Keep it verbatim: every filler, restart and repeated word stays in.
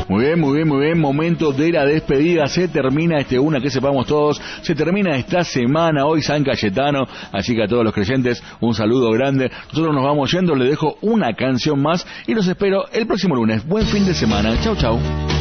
Muy bien, muy bien, muy bien. Momento de la despedida. Se termina este Una que sepamos todos. Se termina esta semana, hoy San Cayetano. Así que a todos los creyentes, un saludo grande. Nosotros nos vamos yendo. Les dejo una canción más y los espero el próximo lunes. Buen fin de semana. Chau, chau.